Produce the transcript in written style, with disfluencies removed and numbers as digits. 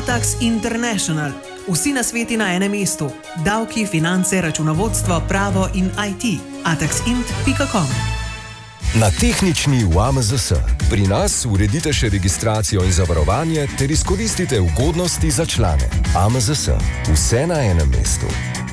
Atax International. Vsi nasveti na enem mestu. Davki, finance, računovodstvo, pravo in IT. ataxint.com. Na tehnični v AMZS. Pri nas uredite še registracijo in zavarovanje ter izkoristite ugodnosti za člane. AMZS. Vse na enem mestu.